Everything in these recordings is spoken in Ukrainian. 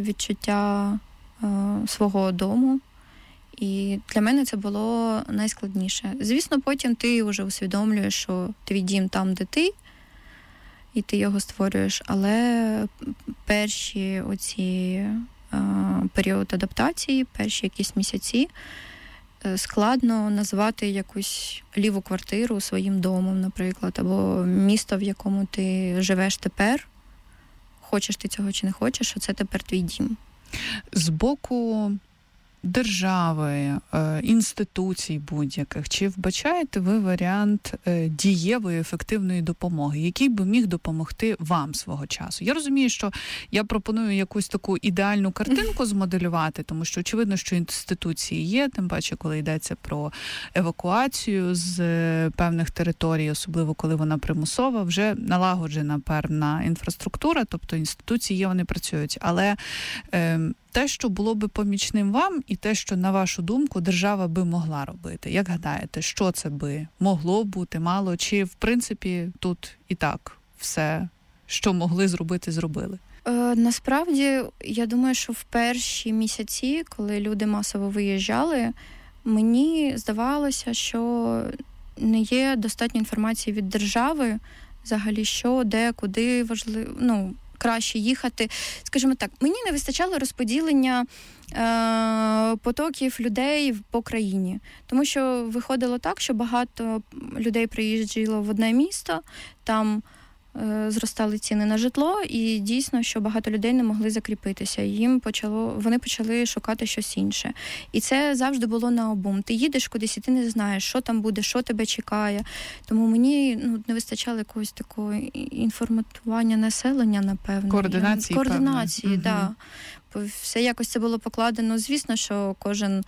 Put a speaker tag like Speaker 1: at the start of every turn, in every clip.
Speaker 1: відчуття свого дому. І для мене це було найскладніше. Звісно, потім ти вже усвідомлюєш, що твій дім там, де ти, і ти його створюєш, але перші оці період адаптації, перші якісь місяці, складно назвати якусь ліву квартиру своїм домом, наприклад, або місто, в якому ти живеш тепер, хочеш ти цього чи не хочеш, що це тепер твій дім.
Speaker 2: З боку держави, інституцій будь-яких, чи вбачаєте ви варіант дієвої, ефективної допомоги, який би міг допомогти вам свого часу? Я розумію, що я пропоную якусь таку ідеальну картинку змоделювати, тому що очевидно, що інституції є, тим паче, коли йдеться про евакуацію з певних територій, особливо коли вона примусова, вже налагоджена певна інфраструктура, тобто інституції є, вони працюють, але те, що було би помічним вам, і те, що, на вашу думку, держава би могла робити. Як гадаєте, що це би могло бути, мало? Чи, в принципі, тут і так все, що могли зробити, зробили?
Speaker 1: Насправді, я думаю, що в перші місяці, коли люди масово виїжджали, мені здавалося, що не є достатньо інформації від держави, взагалі, що, де, куди важливо, краще їхати. Скажімо так, мені не вистачало розподілення потоків людей по країні. Тому що виходило так, що багато людей приїжджало в одне місто, там зростали ціни на житло, і дійсно, що багато людей не могли закріпитися. Вони почали шукати щось інше. І це завжди було наобум. Ти їдеш кудись, і ти не знаєш, що там буде, що тебе чекає. Тому мені не вистачало якогось такого інформування населення, напевно. Координації, так. Все якось це було покладено. Звісно, що кожен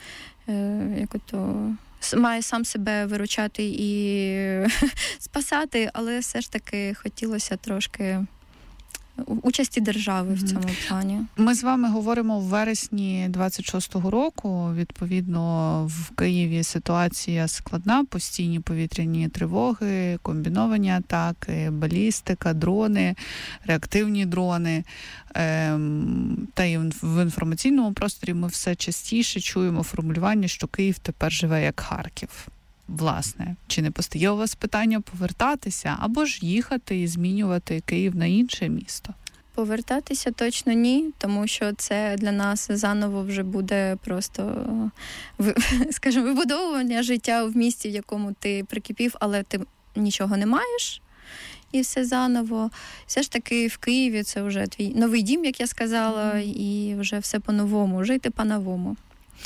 Speaker 1: має сам себе виручати і спасати, але все ж таки хотілося трошки участі держави в цьому плані.
Speaker 2: Ми з вами говоримо в вересні 26-го року. Відповідно, в Києві ситуація складна, постійні повітряні тривоги, комбіновані атаки, балістика, дрони, реактивні дрони. Та й в інформаційному просторі ми все частіше чуємо формулювання, що Київ тепер живе як Харків. Власне, чи не постає у вас питання повертатися або ж їхати і змінювати Київ на інше місто?
Speaker 1: Повертатися точно ні, тому що це для нас заново вже буде просто, скажімо, вибудовування життя в місті, в якому ти прикипів, але ти нічого не маєш. І все заново. Все ж таки в Києві це вже твій новий дім, як я сказала, і вже все по-новому, жити по-новому.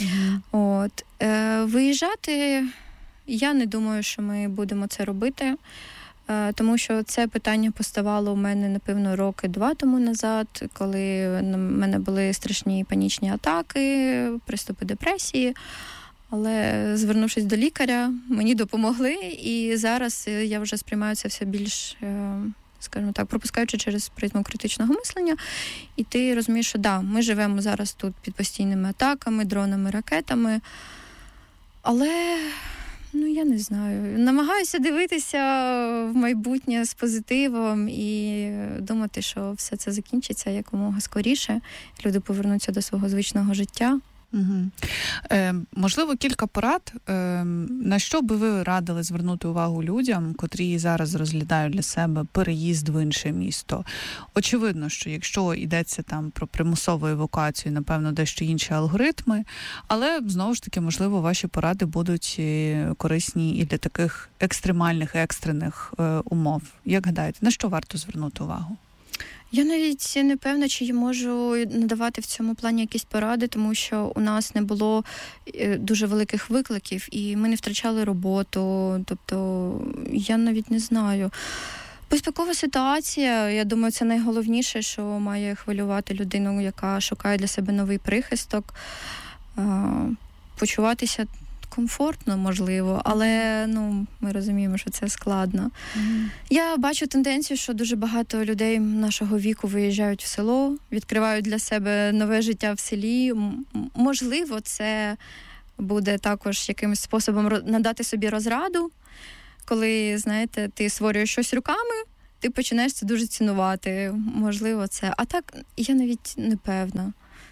Speaker 1: Виїжджати, я не думаю, що ми будемо це робити, тому що це питання поставало у мене, напевно, роки 2 тому назад, коли в мене були страшні панічні атаки, приступи депресії. Але, звернувшись до лікаря, мені допомогли, і зараз я вже сприймаю це все більш, скажімо так, пропускаючи через призму критичного мислення. І ти розумієш, що ми живемо зараз тут під постійними атаками, дронами, ракетами. Але, я не знаю, намагаюся дивитися в майбутнє з позитивом і думати, що все це закінчиться якомога скоріше. Люди повернуться до свого звичного життя.
Speaker 2: Можливо, кілька порад, на що би ви радили звернути увагу людям, котрі зараз розглядають для себе переїзд в інше місто? Очевидно, що якщо йдеться там про примусову евакуацію, напевно, дещо інші алгоритми, але, знову ж таки, можливо, ваші поради будуть корисні і для таких екстремальних, екстрених умов. Як гадаєте, на що варто звернути увагу?
Speaker 1: Я навіть не певна, чи я можу надавати в цьому плані якісь поради, тому що у нас не було дуже великих викликів, і ми не втрачали роботу. Тобто, я навіть не знаю. Безпекова ситуація, я думаю, це найголовніше, що має хвилювати людину, яка шукає для себе новий прихисток. Почуватися комфортно, можливо, але ми розуміємо, що це складно. Я бачу тенденцію, що дуже багато людей нашого віку виїжджають в село, відкривають для себе нове життя в селі. Можливо, це буде також якимось способом надати собі розраду, коли, знаєте, ти створюєш щось руками, ти починаєш це дуже цінувати. Можливо, це. А так, я навіть не певна.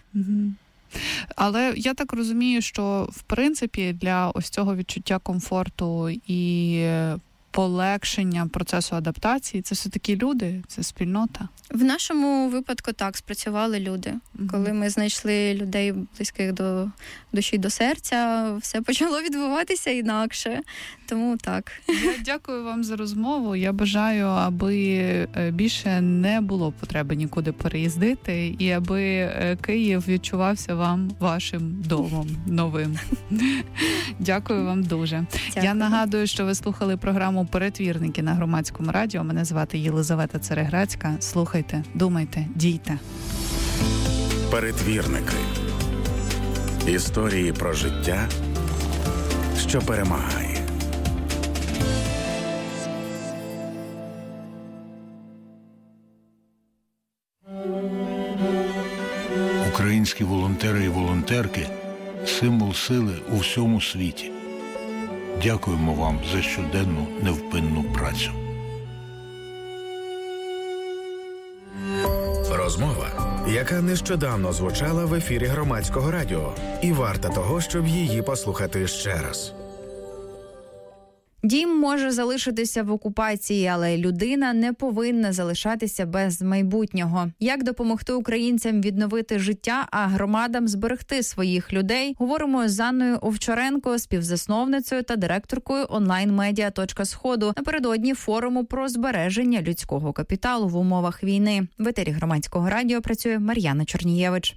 Speaker 2: Але я так розумію, що, в принципі, для ось цього відчуття комфорту і полегшення процесу адаптації, це все-таки люди, це спільнота?
Speaker 1: В нашому випадку так, спрацювали люди. Коли ми знайшли людей, близьких до душі, до серця, все почало відбуватися інакше. Тому так.
Speaker 2: Я дякую вам за розмову. Я бажаю, аби більше не було потреби нікуди переїздити, і аби Київ відчувався вам вашим домом новим. Дякую вам дуже. Дякую. Я нагадую, що ви слухали програму «Перетвірники» на Громадському радіо. Мене звати Єлизавета Цереграцька. Слухайте, думайте, дійте.
Speaker 3: Перетвірники. Історії про життя, що перемагає.
Speaker 4: Українські волонтери і волонтерки – символ сили у всьому світі. Дякуємо вам за щоденну невпинну працю.
Speaker 3: Розмова, яка нещодавно звучала в ефірі Громадського радіо, і варта того, щоб її послухати ще раз.
Speaker 5: Дім може залишитися в окупації, але людина не повинна залишатися без майбутнього. Як допомогти українцям відновити життя, а громадам зберегти своїх людей? Говоримо з Анною Овчаренко, співзасновницею та директоркою онлайн-медіа «Точка Сходу» напередодні форуму про збереження людського капіталу в умовах війни. В етері Громадського радіо працює Мар'яна Чорнієвич.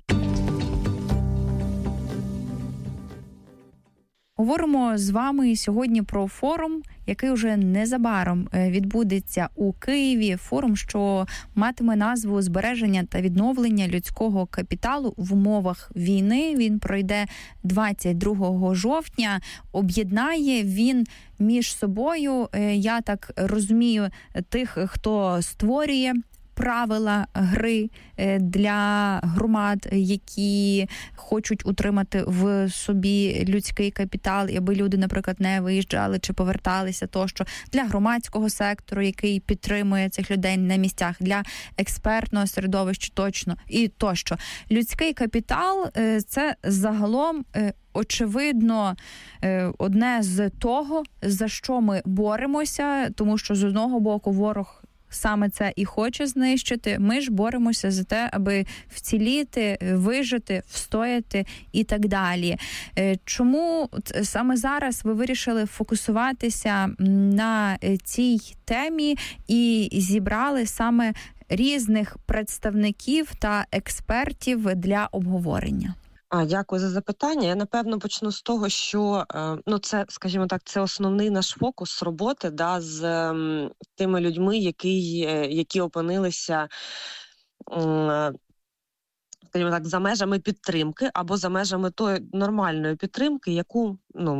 Speaker 5: Говоримо з вами сьогодні про форум, який вже незабаром відбудеться у Києві. Форум, що матиме назву «Збереження та відновлення людського капіталу в умовах війни». Він пройде 22 жовтня. Об'єднає він між собою, я так розумію, тих, хто створює правила гри для громад, які хочуть утримати в собі людський капітал, аби люди, наприклад, не виїжджали чи поверталися тощо, для громадського сектору, який підтримує цих людей на місцях, для експертного середовища точно і тощо. Людський капітал – це загалом очевидно одне з того, за що ми боремося, тому що з одного боку ворог саме це і хоче знищити. Ми ж боремося за те, аби вціліти, вижити, встояти і так далі. Чому саме зараз ви вирішили фокусуватися на цій темі і зібрали саме різних представників та експертів для обговорення?
Speaker 6: Дякую за запитання. Я, напевно, почну з того, що це, скажімо так, це основний наш фокус роботи з тими людьми, які опинилися, скажімо так, за межами підтримки або за межами тої нормальної підтримки, яку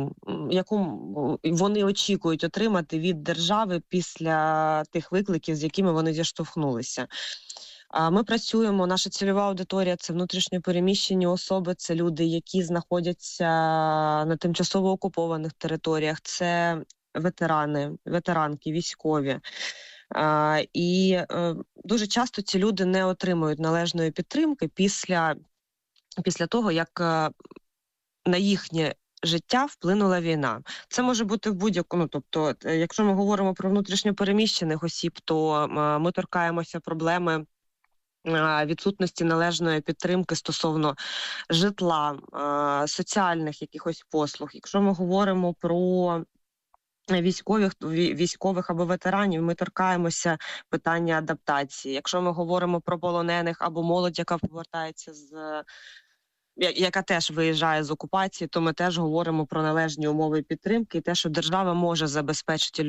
Speaker 6: вони очікують отримати від держави після тих викликів, з якими вони зіштовхнулися. Ми працюємо, наша цільова аудиторія – це внутрішньо переміщені особи, це люди, які знаходяться на тимчасово окупованих територіях, це ветеранки, військові. І дуже часто ці люди не отримують належної підтримки після того, як на їхнє життя вплинула війна. Це може бути в будь-якому, тобто, якщо ми говоримо про внутрішньо переміщених осіб, то ми торкаємося проблеми відсутності належної підтримки стосовно житла, соціальних якихось послуг. Якщо ми говоримо про військових або ветеранів, ми торкаємося питання адаптації. Якщо ми говоримо про полонених або молодь, яка повертається яка теж виїжджає з окупації, то ми теж говоримо про належні умови підтримки і те, що держава може забезпечити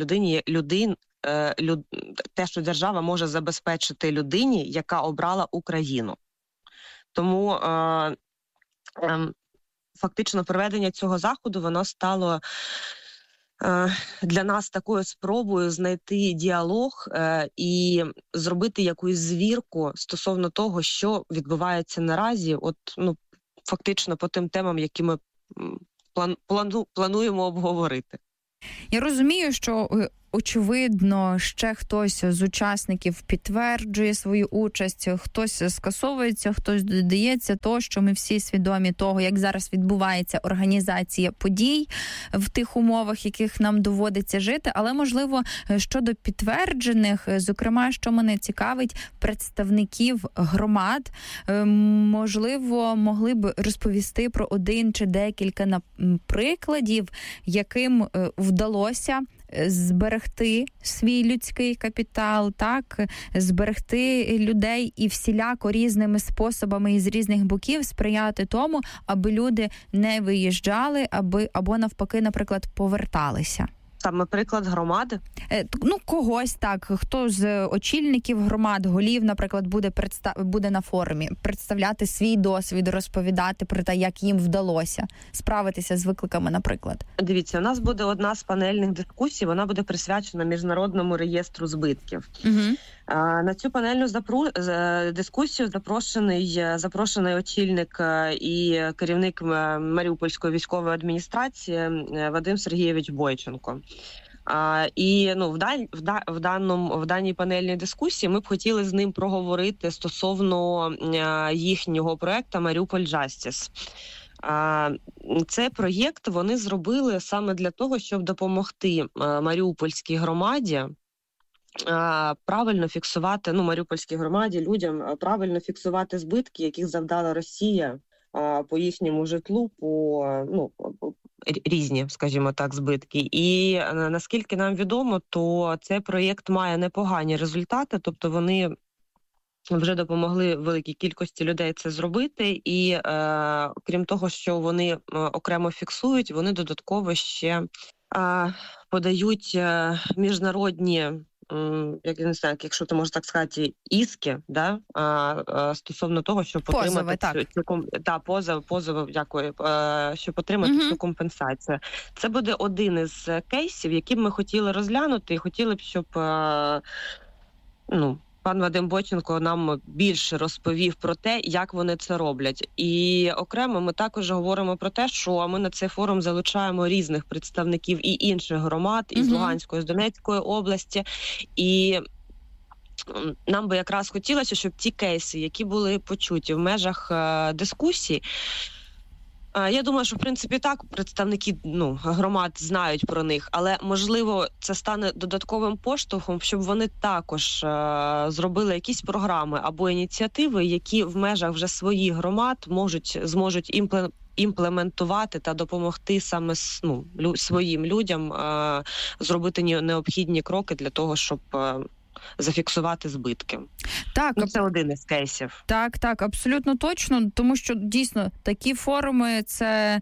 Speaker 6: людині, яка обрала Україну. Тому фактично проведення цього заходу, воно стало для нас такою спробою знайти діалог і зробити якусь звірку стосовно того, що відбувається наразі, фактично по тим темам, які ми плануємо обговорити.
Speaker 5: Я розумію, що очевидно, ще хтось з учасників підтверджує свою участь, хтось скасовується, хтось додається, то, що ми всі свідомі того, як зараз відбувається організація подій в тих умовах, яких нам доводиться жити. Але, можливо, щодо підтверджених, зокрема, що мене цікавить, представників громад, можливо, могли б розповісти про один чи декілька прикладів, яким вдалося зберегти свій людський капітал, так, зберегти людей і всіляко різними способами і з різних боків сприяти тому, аби люди не виїжджали, або навпаки, наприклад, поверталися.
Speaker 6: Саме приклад громади?
Speaker 5: Когось так. Хто з очільників громад, голів, наприклад, буде на форумі представляти свій досвід, розповідати про те, як їм вдалося справитися з викликами, наприклад.
Speaker 6: Дивіться, у нас буде одна з панельних дискусій, вона буде присвячена Міжнародному реєстру збитків.
Speaker 5: Угу.
Speaker 6: На цю панельну дискусію запрошений очільник і керівник Маріупольської військової адміністрації Вадим Сергійович Бойченко. І в даній панельній дискусії ми б хотіли з ним проговорити стосовно їхнього проекту «Маріуполь Justice». Цей проєкт вони зробили саме для того, щоб допомогти маріупольській громаді правильно фіксувати, маріупольській громаді, людям правильно фіксувати збитки, яких завдала Росія по їхньому житлу, різні, скажімо так, збитки. І наскільки нам відомо, то цей проєкт має непогані результати, тобто вони вже допомогли великій кількості людей це зробити, і крім того, що вони окремо фіксують, вони додатково ще подають міжнародні, якщо ти можеш так сказати, іски, стосовно того, щоб отримати щоб отримати цю компенсацію. Це буде один із кейсів, які б ми хотіли розглянути, і хотіли б, щоб пан Вадим Бойченко нам більше розповів про те, як вони це роблять. І окремо ми також говоримо про те, що ми на цей форум залучаємо різних представників і інших громад, із Луганської, з Донецької області. І нам би якраз хотілося, щоб ті кейси, які були почуті в межах дискусій, я думаю, що, в принципі, так, представники громад знають про них, але, можливо, це стане додатковим поштовхом, щоб вони також зробили якісь програми або ініціативи, які в межах вже своїх громад зможуть імплементувати та допомогти саме своїм людям зробити необхідні кроки для того, щоб зафіксувати збитки.
Speaker 5: Так,
Speaker 6: це один із кейсів.
Speaker 5: Так, абсолютно точно, тому що дійсно такі форуми – це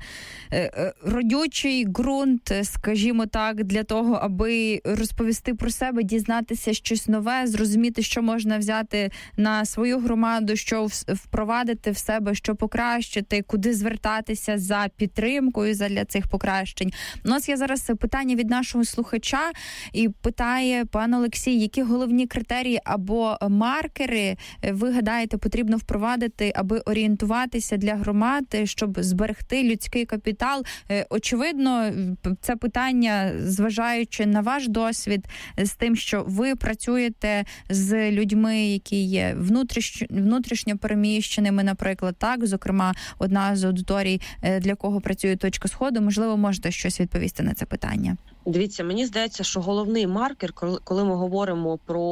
Speaker 5: родючий ґрунт, скажімо так, для того, аби розповісти про себе, дізнатися щось нове, зрозуміти, що можна взяти на свою громаду, що впровадити в себе, що покращити, куди звертатися за підтримкою для цих покращень. У нас є зараз питання від нашого слухача, і питає пан Олексій, які головні критерії або маркери, ви гадаєте, потрібно впровадити, аби орієнтуватися для громад, щоб зберегти людський капітал? Очевидно, це питання, зважаючи на ваш досвід, з тим, що ви працюєте з людьми, які є внутрішньо переміщеними, наприклад, так, зокрема, одна з аудиторій, для кого працює «Точка Сходу», можливо, можете щось відповісти на це питання?
Speaker 6: Дивіться, мені здається, що головний маркер, коли ми говоримо про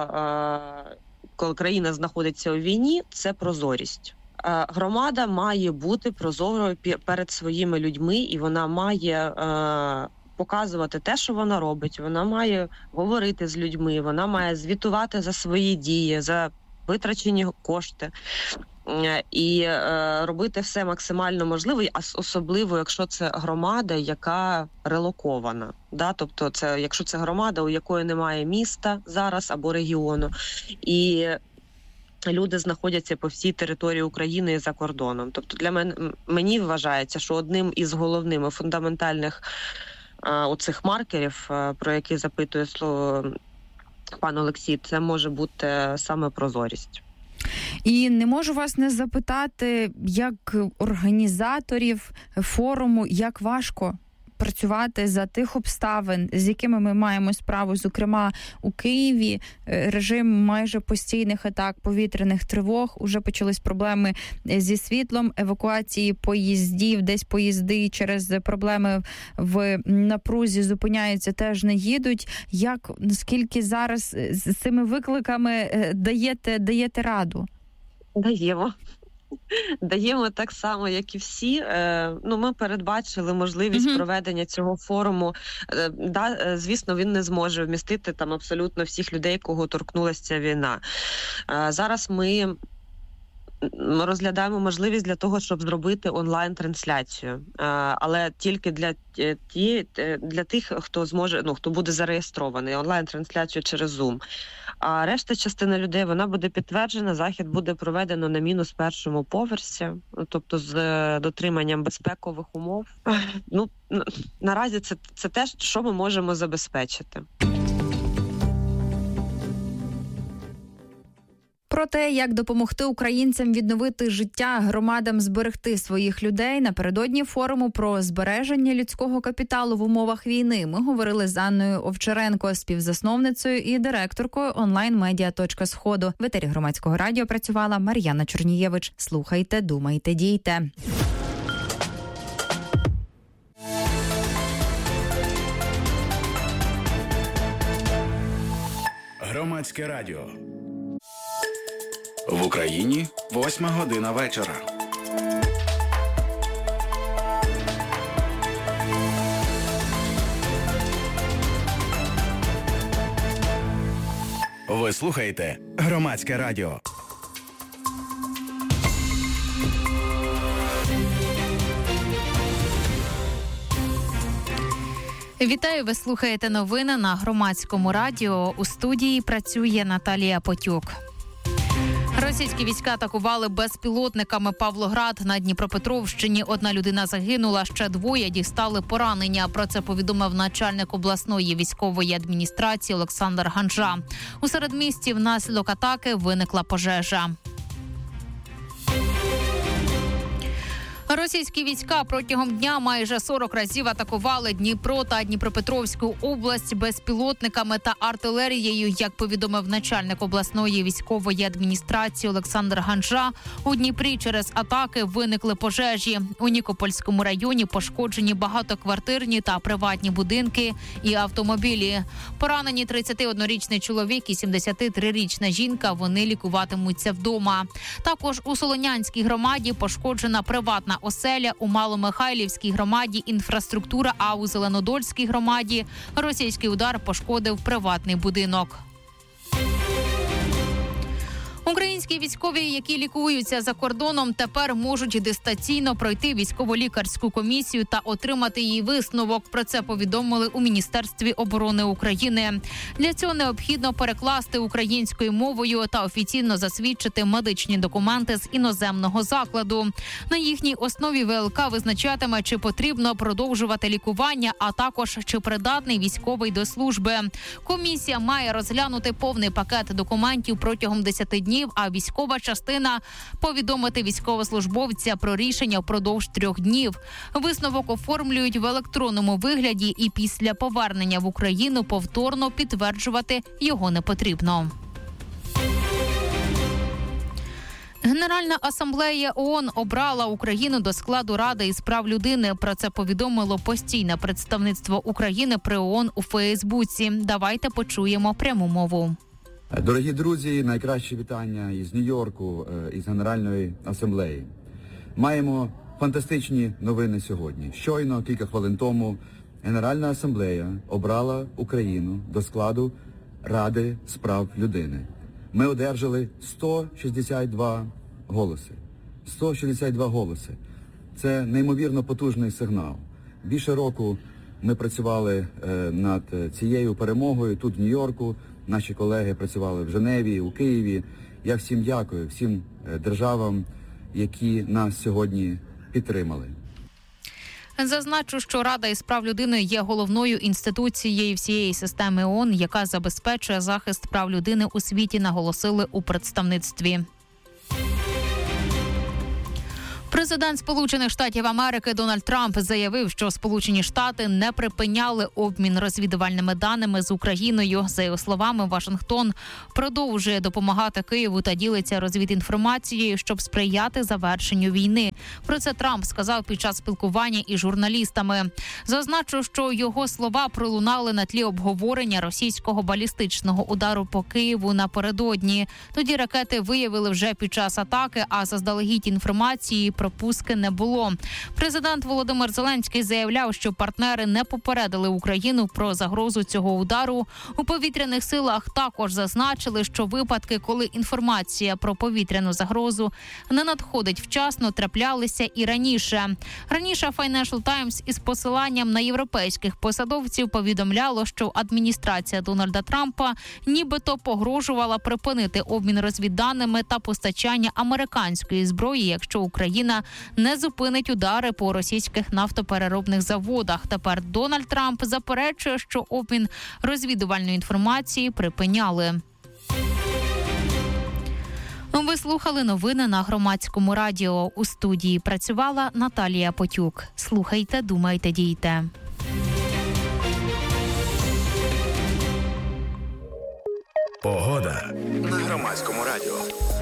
Speaker 6: коли країна знаходиться у війні, це прозорість. Громада має бути прозорою перед своїми людьми, і вона має показувати те, що вона робить. Вона має говорити з людьми, вона має звітувати за свої дії, за витрачені кошти. І робити все максимально можливе, особливо, якщо це громада, яка релокована. Тобто, якщо це громада, у якої немає міста зараз або регіону, і люди знаходяться по всій території України і за кордоном. Тобто для мені вважається, що одним із головних фундаментальних оцих маркерів, про які запитує пан Олексій, це може бути саме прозорість.
Speaker 5: І не можу вас не запитати, як організаторів форуму, як важко працювати за тих обставин, з якими ми маємо справу. Зокрема, у Києві режим майже постійних атак, повітряних тривог. Уже почались проблеми зі світлом, евакуації поїздів, десь поїзди через проблеми в напрузі зупиняються, теж не їдуть. Наскільки зараз з цими викликами даєте раду?
Speaker 6: Даємо так само, як і всі. Ми передбачили можливість проведення цього форуму. Звісно, він не зможе вмістити там абсолютно всіх людей, кого торкнулася ця війна. Зараз ми розглядаємо можливість для того, щоб зробити онлайн-трансляцію, але тільки для тих, хто зможе, хто буде зареєстрований, онлайн-трансляцію через Zoom. А решта частина людей, вона буде підтверджена, захід буде проведено на мінус першому поверсі, тобто з дотриманням безпекових умов. Наразі це те, що ми можемо забезпечити.
Speaker 5: Про те, як допомогти українцям відновити життя, громадам зберегти своїх людей, напередодні форуму про збереження людського капіталу в умовах війни ми говорили з Анною Овчаренко, співзасновницею і директоркою онлайн-медіа «Точка Сходу». В етері Громадського радіо працювала Мар'яна Чорнієвич. Слухайте, думайте, дійте.
Speaker 3: Громадське радіо. В Україні 8 година вечора. Ви слухаєте Громадське радіо.
Speaker 7: Вітаю, ви слухаєте новини на Громадському радіо. У студії працює Наталія Потюк. Російські війська атакували безпілотниками Павлоград на Дніпропетровщині. Одна людина загинула, ще 2 дістали поранення. Про це повідомив начальник обласної військової адміністрації Олександр Ганжа. У середмісті внаслідок атаки виникла пожежа. Російські війська протягом дня майже 40 разів атакували Дніпро та Дніпропетровську область безпілотниками та артилерією. Як повідомив начальник обласної військової адміністрації Олександр Ганжа, у Дніпрі через атаки виникли пожежі. У Нікопольському районі пошкоджені багатоквартирні та приватні будинки і автомобілі. Поранені 31-річний чоловік і 73-річна жінка, вони лікуватимуться вдома. Також у Солонянській громаді пошкоджена приватна оселя, у Маломихайлівській громаді інфраструктура, а у Зеленодольській громаді російський удар пошкодив приватний будинок. Українські військові, які лікуються за кордоном, тепер можуть дистанційно пройти військово-лікарську комісію та отримати її висновок. Про це повідомили у Міністерстві оборони України. Для цього необхідно перекласти українською мовою та офіційно засвідчити медичні документи з іноземного закладу. На їхній основі ВЛК визначатиме, чи потрібно продовжувати лікування, а також чи придатний військовий до служби. Комісія має розглянути повний пакет документів протягом 10 днів, а військова частина повідомити військовослужбовця про рішення впродовж 3 днів. Висновок оформлюють в електронному вигляді і після повернення в Україну повторно підтверджувати його не потрібно. Генеральна асамблея ООН обрала Україну до складу Ради із прав людини. Про це повідомило постійне представництво України при ООН у Фейсбуці. Давайте почуємо пряму мову.
Speaker 8: Дорогі друзі, найкращі вітання із Нью-Йорку, із Генеральної асамблеї. Маємо фантастичні новини сьогодні. Щойно, кілька хвилин тому, Генеральна асамблея обрала Україну до складу Ради з прав людини. Ми одержали 162 голоси. 162 голоси. Це неймовірно потужний сигнал. Більше року ми працювали над цією перемогою тут в Нью-Йорку. Наші колеги працювали в Женеві, у Києві. Я всім дякую, всім державам, які нас сьогодні підтримали.
Speaker 7: Зазначу, що Рада із прав людини є головною інституцією всієї системи ООН, яка забезпечує захист прав людини у світі, наголосили у представництві. Президент Сполучених Штатів Америки Дональд Трамп заявив, що Сполучені Штати не припиняли обмін розвідувальними даними з Україною. За його словами, Вашингтон продовжує допомагати Києву та ділиться розвідінформацією, щоб сприяти завершенню війни. Про це Трамп сказав під час спілкування із журналістами. Зазначу, що його слова пролунали на тлі обговорення російського балістичного удару по Києву напередодні. Тоді ракети виявили вже під час атаки, а заздалегідь інформації про пуски не було. Президент Володимир Зеленський заявляв, що партнери не попередили Україну про загрозу цього удару. У повітряних силах також зазначили, що випадки, коли інформація про повітряну загрозу не надходить вчасно, траплялися і раніше. Раніше Financial Times із посиланням на європейських посадовців повідомляло, що адміністрація Дональда Трампа нібито погрожувала припинити обмін розвідданими та постачання американської зброї, якщо Україна не зупинить удари по російських нафтопереробних заводах. Тепер Дональд Трамп заперечує, що обмін розвідувальної інформації припиняли. Ви слухали новини на Громадському радіо. У студії працювала Наталія Потюк. Слухайте, думайте, дійте.
Speaker 3: Погода на Громадському радіо.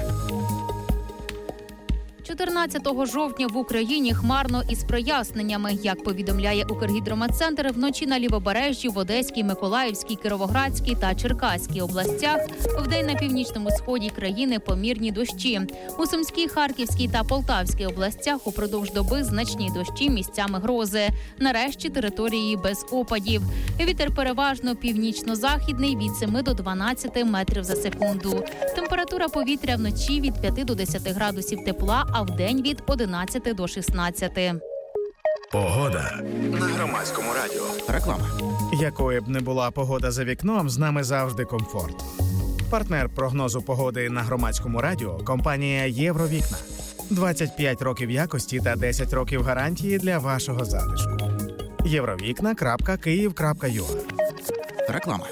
Speaker 7: 14 жовтня в Україні хмарно із проясненнями. Як повідомляє Укргідрометцентр, вночі на Лівобережжі, в Одеській, Миколаївській, Кіровоградській та Черкаській областях, вдень на північному сході країни помірні дощі. У Сумській, Харківській та Полтавській областях упродовж доби значні дощі, місцями грози. Нарешті території без опадів. Вітер переважно північно-західний від 7 до 12 метрів за секунду. Температура повітря вночі від 5 до 10 градусів тепла, а вдень від 11 до 16.
Speaker 3: Погода на Громадському радіо.
Speaker 9: Реклама.
Speaker 10: Якою б не була погода за вікном, з нами завжди комфорт. Партнер прогнозу погоди на Громадському радіо – компанія «Євровікна». 25 років якості та 10 років гарантії для вашого затишку. Євровікна.Київ.ua.
Speaker 9: Реклама.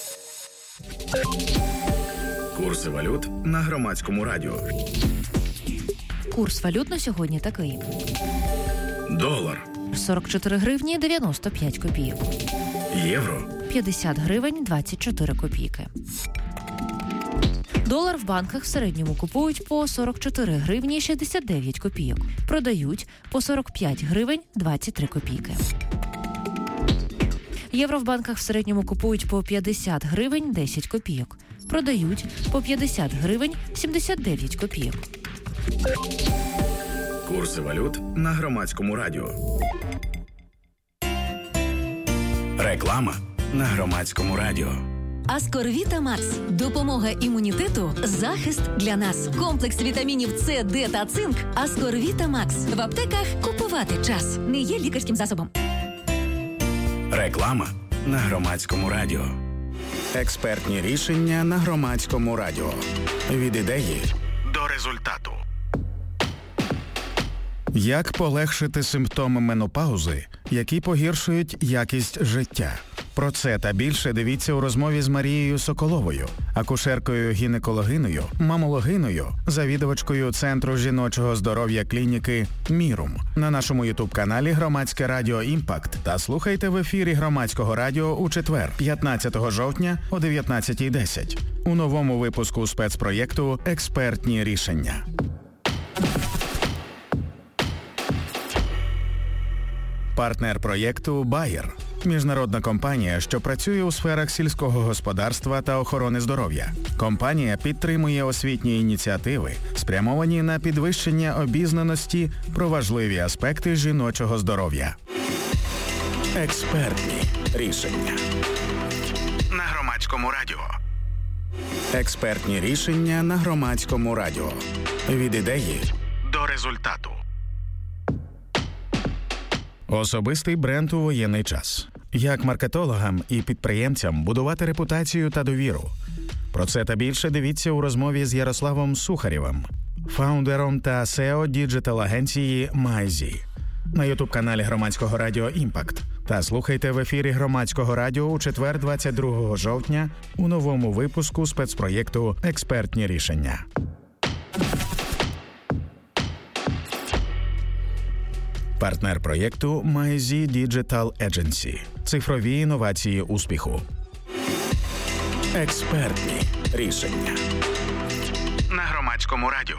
Speaker 3: Курси валют на Громадському радіо.
Speaker 11: Курс валют на сьогодні такий.
Speaker 3: Долар.
Speaker 11: 44 гривні 95 копійок.
Speaker 3: Євро.
Speaker 11: 50 гривень 24 копійки. Долар в банках в середньому купують по 44 гривні 69 копійок. Продають по 45 гривень 23 копійки. Євро в банках в середньому купують по 50 гривень 10 копійок. Продають по 50 гривень 79 копійок.
Speaker 3: Курси валют на Громадському радіо. Реклама на Громадському радіо.
Speaker 12: Аскорвіта Макс. Допомога імунітету, захист для нас. Комплекс вітамінів С, Д та цинк. Аскорвіта Макс. В аптеках купувати час. Не є лікарським засобом.
Speaker 3: Реклама на Громадському радіо. Експертні рішення на Громадському радіо. Від ідеї до результату. Як полегшити симптоми менопаузи, які погіршують якість життя? Про це та більше дивіться у розмові з Марією Соколовою, акушеркою-гінекологиною, мамологиною, завідувачкою Центру жіночого здоров'я клініки «Мірум» на нашому ютуб-каналі «Громадське радіо Імпакт» та слухайте в ефірі Громадського радіо у четвер, 15 жовтня о 19:10 у новому випуску спецпроєкту «Експертні рішення». Партнер проєкту «Байер» – міжнародна компанія, що працює у сферах сільського господарства та охорони здоров'я. Компанія підтримує освітні ініціативи, спрямовані на підвищення обізнаності про важливі аспекти жіночого здоров'я. Експертні рішення на Громадському радіо. Експертні рішення на Громадському радіо. Від ідеї до результату. Особистий бренд у воєнний час. Як маркетологам і підприємцям будувати репутацію та довіру. Про це та більше дивіться у розмові з Ярославом Сухарєвим, фаундером та SEO діджитал-агенції Майзі, на ютуб-каналі Громадського радіо «Імпакт». Та слухайте в ефірі Громадського радіо у четвер, 22 жовтня у новому випуску спецпроєкту «Експертні рішення». Партнер проєкту MyZ Digital Agency. Цифрові інновації успіху. Експертні рішення. На Громадському радіо.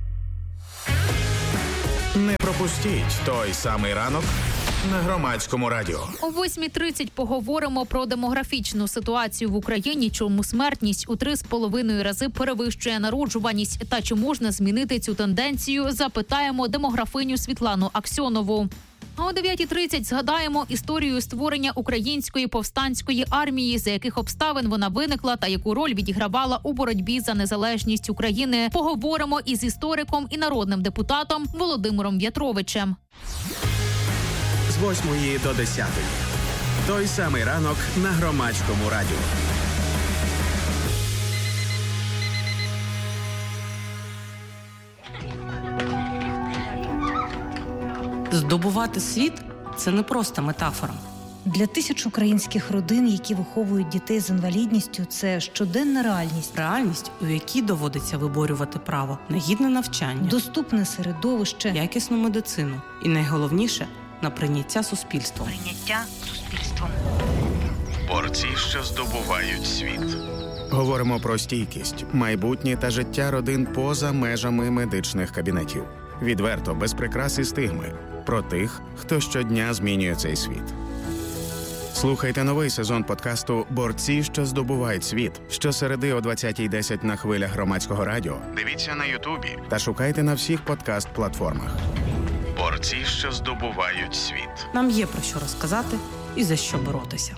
Speaker 3: Не пропустіть той самий ранок на Громадському радіо.
Speaker 7: О 8:30 поговоримо про демографічну ситуацію в Україні, чому смертність у 3,5 рази перевищує народжуваність та чи можна змінити цю тенденцію, запитаємо демографиню Світлану Аксьонову. А о 9:30 згадаємо історію створення Української повстанської армії, за яких обставин вона виникла та яку роль відігравала у боротьбі за незалежність України. Поговоримо із істориком і народним депутатом Володимиром В'ятровичем.
Speaker 9: З 8 до 10. Той самий ранок на Громадському радіо.
Speaker 13: Здобувати світ – це не просто метафора.
Speaker 14: Для тисяч українських родин, які виховують дітей з інвалідністю, це щоденна реальність.
Speaker 13: Реальність, у якій доводиться виборювати право на гідне навчання,
Speaker 14: доступне середовище,
Speaker 13: якісну медицину і, найголовніше, на прийняття суспільством.
Speaker 3: Борці, що здобувають світ. Говоримо про стійкість, майбутнє та життя родин поза межами медичних кабінетів. Відверто, без прикрас і стигми. Про тих, хто щодня змінює цей світ. Слухайте новий сезон подкасту «Борці, що здобувають світ» щосереди о 20:10 на хвилях Громадського радіо. Дивіться на Ютубі та шукайте на всіх подкаст-платформах. Борці, що здобувають світ.
Speaker 13: Нам є про що розказати і за що боротися.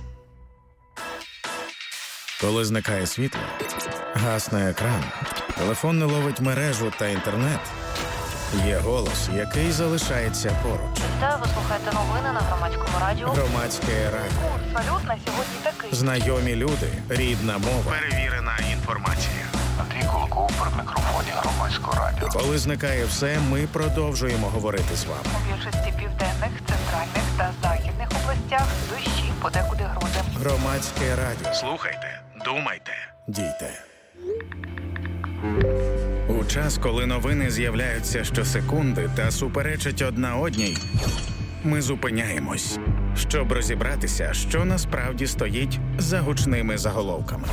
Speaker 3: Коли зникає світло, гасне екран, телефон не ловить мережу та інтернет, є голос, який залишається поруч.
Speaker 15: Та ви слухаєте новини на Громадському радіо.
Speaker 3: Громадське радіо.
Speaker 15: Салют на сьогодні такий.
Speaker 3: Знайомі люди, рідна мова, перевірена інформація.
Speaker 4: Андрій Кулаков при мікрофоні Громадського радіо.
Speaker 3: Коли зникає все, ми продовжуємо говорити з вами.
Speaker 15: У більшості південних, центральних та західних областях дощі, подекуди грози.
Speaker 3: Громадське радіо. Слухайте, думайте, дійте. У час, коли новини з'являються щосекунди та суперечать одна одній, ми зупиняємось, щоб розібратися, що насправді стоїть за гучними заголовками.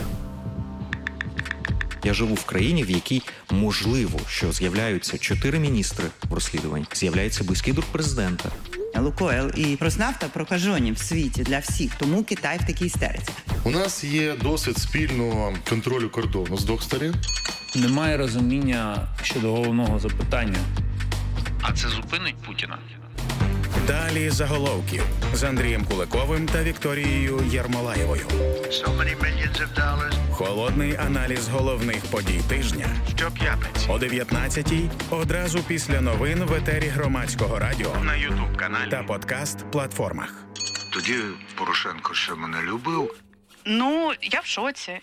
Speaker 16: Я живу в країні, в якій можливо, що з'являються 4 міністри розслідувань, з'являється близький друг президента.
Speaker 17: Лукойл і Роснафта прокажені в світі для всіх, тому Китай в такій істериці.
Speaker 18: У нас є досвід спільного контролю кордону з двох сторін.
Speaker 19: Немає розуміння щодо головного запитання.
Speaker 20: А це зупинить Путіна?
Speaker 3: Далі заголовків з Андрієм Куликовим та Вікторією Єрмолаєвою. Холодний аналіз головних подій тижня щоп'ятниці о 19:00 одразу після новин в етері Громадського радіо на YouTube-каналі та подкаст-платформах.
Speaker 4: Тоді Порошенко ще мене любив.
Speaker 21: Ну, я в шоці.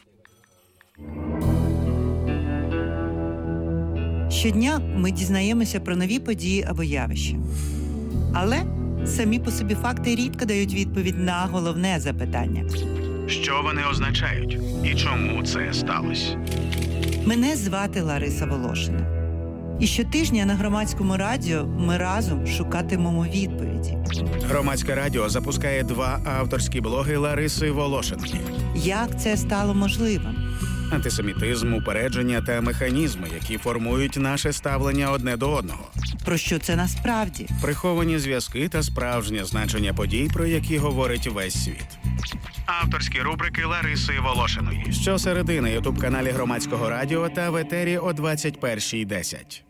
Speaker 17: Щодня ми дізнаємося про нові події або явища. Але самі по собі факти рідко дають відповідь на головне запитання.
Speaker 3: Що вони означають і чому це сталося?
Speaker 17: Мене звати Лариса Волошина. І щотижня на Громадському радіо ми разом шукатимемо відповіді.
Speaker 3: Громадське радіо запускає 2 авторські блоги Лариси Волошинки.
Speaker 17: Як це стало можливим?
Speaker 3: Антисемітизм, упередження та механізми, які формують наше ставлення одне до одного.
Speaker 17: Про що це насправді?
Speaker 3: Приховані зв'язки та справжнє значення подій, про які говорить весь світ. Авторські рубрики Лариси Волошиної. Щосереди на ютуб-каналі Громадського радіо та в етері о 21:10.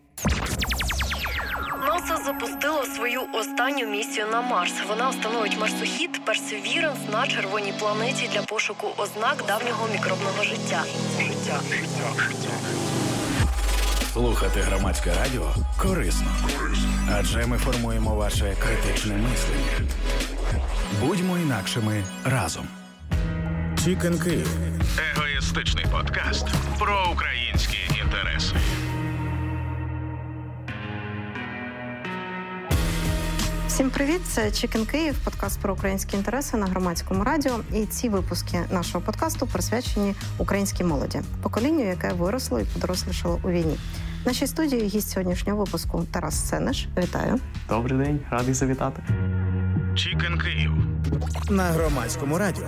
Speaker 22: НАСА запустило свою останню місію на Марс. Вона встановить марсохід Perseverance на червоній планеті для пошуку ознак давнього мікробного життя.
Speaker 3: Слухати Громадське радіо корисно. Адже ми формуємо ваше критичне мислення. Будьмо інакшими разом. Chicken Київ. Егоїстичний подкаст про українські інтереси.
Speaker 23: Всім привіт! Це Chicken Київ, подкаст про українські інтереси на Громадському радіо. І ці випуски нашого подкасту присвячені українській молоді, поколінню, яке виросло і подорослішало у війні. В нашій студії гість сьогоднішнього випуску Тарас Сенеш. Вітаю.
Speaker 1: Добрий день, радий завітати.
Speaker 10: Чікен Київ на Громадському радіо.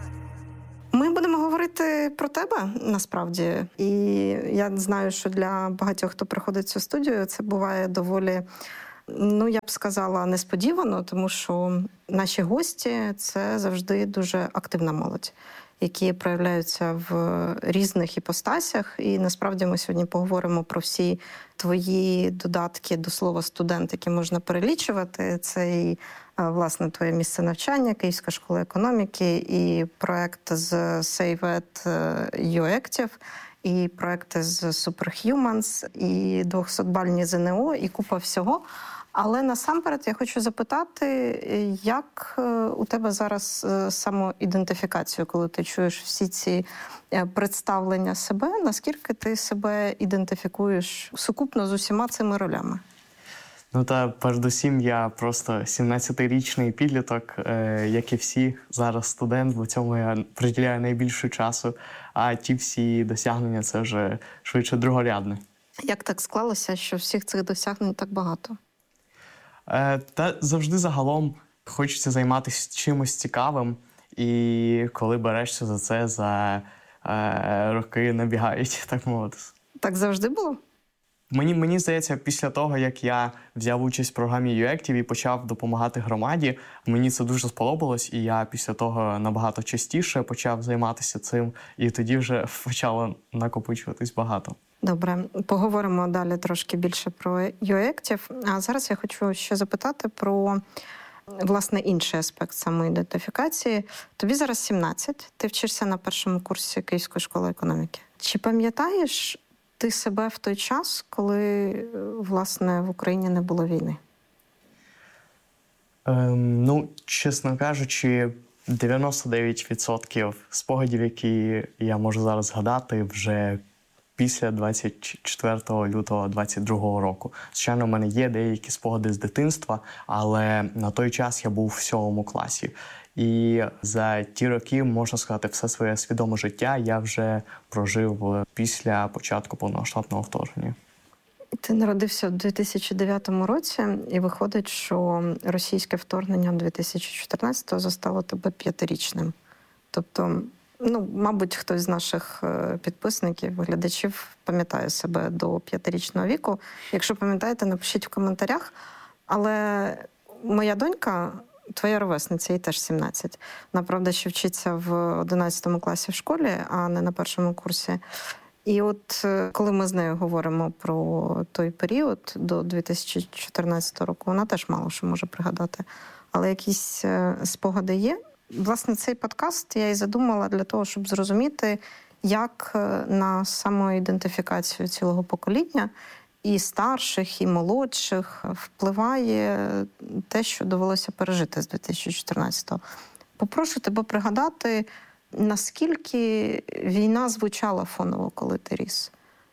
Speaker 23: Ми будемо говорити про тебе, насправді. І я знаю, що для багатьох, хто приходить в цю студію, це буває доволі, я б сказала, несподівано, тому що наші гості – це завжди дуже активна молодь, які проявляються в різних іпостасях. І насправді ми сьогодні поговоримо про всі твої додатки до слова «студент», які можна перелічувати. Це і, власне, твоє місце навчання, Київська школа економіки, і проект з SaveEd UActive, і проекти з Superhumans, і 200-бальні ЗНО, і купа всього. Але насамперед я хочу запитати, як у тебе зараз самоідентифікацію, коли ти чуєш всі ці представлення себе, наскільки ти себе ідентифікуєш сукупно з усіма цими ролями?
Speaker 1: Та передусім я просто 17-річний підліток, як і всі, зараз студент, бо цьому я приділяю найбільше часу, а ті всі досягнення – це вже швидше другорядне.
Speaker 23: Як так склалося, що всіх цих досягнень так багато?
Speaker 1: Та завжди загалом хочеться займатися чимось цікавим, і коли берешся за це, за роки набігають, так мовити.
Speaker 23: Так завжди було?
Speaker 1: Мені здається, після того, як я взяв участь в програмі UActive і почав допомагати громаді, мені це дуже сподобалось, і я після того набагато частіше почав займатися цим, і тоді вже почало накопичуватись багато.
Speaker 23: Добре, поговоримо далі трошки більше про UActive. А зараз я хочу ще запитати про, власне, інший аспект самоідентифікації. Тобі зараз 17, ти вчишся на першому курсі Київської школи економіки. Чи пам'ятаєш ти себе в той час, коли, власне, в Україні не було війни?
Speaker 1: Чесно кажучи, 99% спогадів, які я можу зараз згадати, вже після 24 лютого 2022 року. Звичайно, в мене є деякі спогади з дитинства, але на той час я був в 7 класі. І за ті роки, можна сказати, все своє свідоме життя я вже прожив після початку повномасштабного вторгнення.
Speaker 23: Ти народився в 2009 році, і виходить, що російське вторгнення 2014-го застало тебе 5-річним. Тобто, мабуть, хтось з наших підписників, глядачів пам'ятає себе до 5-річного віку. Якщо пам'ятаєте, напишіть в коментарях. Але моя донька, твоя ровесниця, їй теж 17. Вона, правда, ще вчиться в 11 класі в школі, а не на першому курсі. І от коли ми з нею говоримо про той період до 2014 року, вона теж мало що може пригадати. Але якісь спогади є. Власне, цей подкаст я і задумала для того, щоб зрозуміти, як на самоідентифікацію цілого покоління і старших, і молодших впливає те, що довелося пережити з 2014-го. Попрошу тебе пригадати, наскільки війна звучала фоново, коли ти ріс?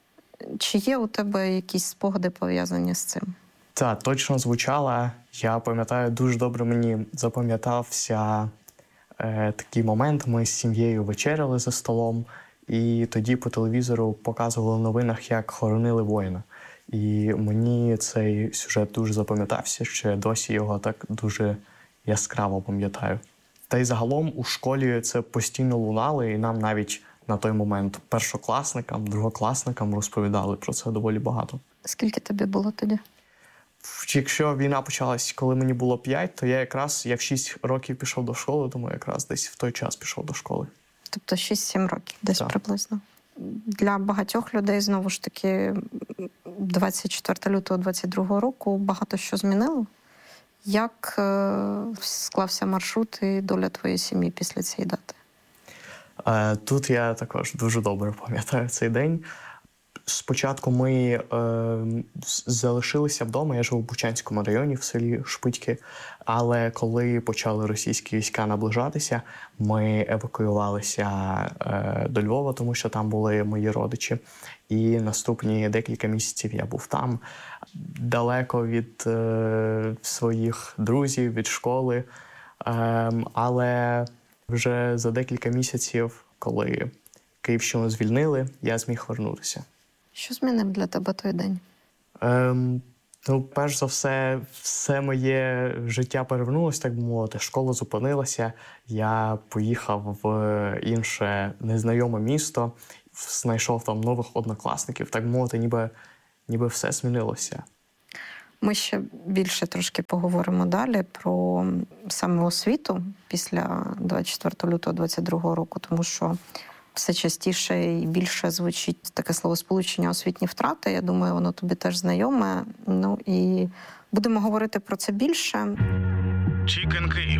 Speaker 23: Чи є у тебе якісь спогади пов'язані з цим?
Speaker 1: Так, точно звучала. Я пам'ятаю, дуже добре мені запам'ятався такий момент. Ми з сім'єю вечеряли за столом, і тоді по телевізору показували в новинах, як хоронили воїна. І мені цей сюжет дуже запам'ятався, що я досі його так дуже яскраво пам'ятаю. Та й загалом у школі це постійно лунало, і нам навіть на той момент першокласникам, другокласникам розповідали про це доволі багато.
Speaker 23: Скільки тобі було тоді?
Speaker 1: Якщо війна почалась, коли мені було 5, то я в 6 років пішов до школи, тому якраз десь в той час пішов до школи.
Speaker 23: Тобто 6-7 років, десь так. Приблизно. Для багатьох людей, знову ж таки, 24 лютого 2022 року багато що змінило. Як склався маршрут і доля твоєї сім'ї після цієї дати?
Speaker 1: Тут я також дуже добре пам'ятаю цей день. Спочатку ми залишилися вдома, я жив у Бучанському районі, в селі Шпитьки, але коли почали російські війська наближатися, ми евакуювалися до Львова, тому що там були мої родичі. І наступні декілька місяців я був там, далеко від своїх друзів, від школи. Але вже за декілька місяців, коли Київщину звільнили, я зміг вернутися.
Speaker 23: Що змінив для тебе той день?
Speaker 1: Ну, перш за все моє життя перевернулося, так би мовити. Школа зупинилася, я поїхав в інше незнайоме місто, знайшов там нових однокласників, так би мовити, ніби все змінилося.
Speaker 23: Ми ще більше трошки поговоримо далі про саме освіту після 24 лютого 2022 року, тому що все частіше і більше звучить таке словосполучення «освітні втрати». Я думаю, воно тобі теж знайоме. Ну і будемо говорити про це більше.
Speaker 3: Чікен Київ.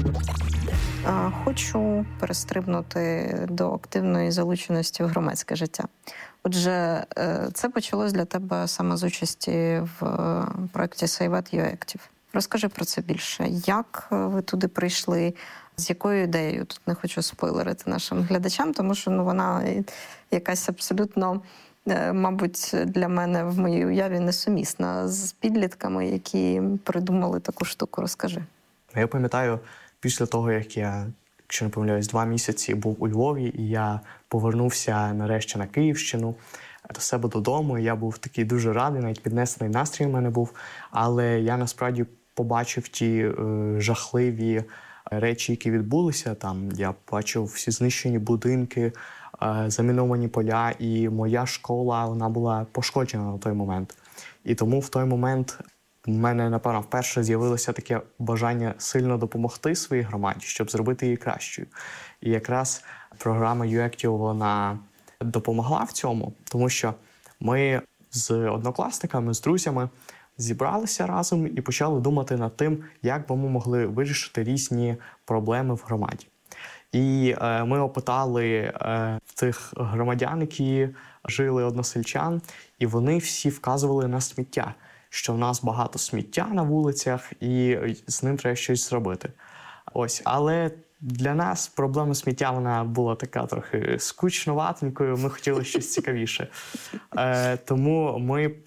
Speaker 23: Хочу перестрибнути до активної залученості в громадське життя. Отже, це почалось для тебе саме з участі в проєкті «Сейвет UActive». Розкажи про це більше. Як ви туди прийшли? З якою ідеєю? Тут не хочу спойлерити нашим глядачам, тому що вона якась абсолютно, мабуть, для мене в моїй уяві несумісна з підлітками, які придумали таку штуку. Розкажи.
Speaker 1: Я пам'ятаю, після того, як я, якщо не помиляюсь, 2 місяці був у Львові, і я повернувся нарешті на Київщину, до себе додому. Я був такий дуже радий, навіть піднесений настрій в мене був. Але я насправді побачив ті жахливі речі, які відбулися. Там я бачив всі знищені будинки, заміновані поля, і моя школа, вона була пошкоджена на той момент. І тому в той момент в мене, напевно, вперше з'явилося таке бажання сильно допомогти своїй громаді, щоб зробити її кращою. І якраз програма UActive, вона допомогла в цьому, тому що ми з однокласниками, з друзями зібралися разом і почали думати над тим, як би ми могли вирішити різні проблеми в громаді. І ми опитали тих громадян, які жили, односельчан, і вони всі вказували на сміття, що в нас багато сміття на вулицях і з ним треба щось зробити. Ось, але для нас проблема сміття, вона була така трохи скучноватенькою, ми хотіли щось цікавіше. Тому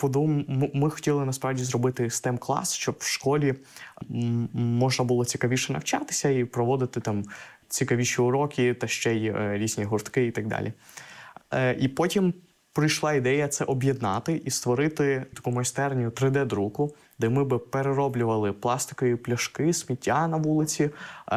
Speaker 1: ми хотіли насправді зробити STEM-клас, щоб в школі можна було цікавіше навчатися і проводити там цікавіші уроки та ще й різні гуртки і так далі. І потім прийшла ідея це об'єднати і створити таку майстерню 3D-друку, де ми би перероблювали пластикові пляшки, сміття на вулиці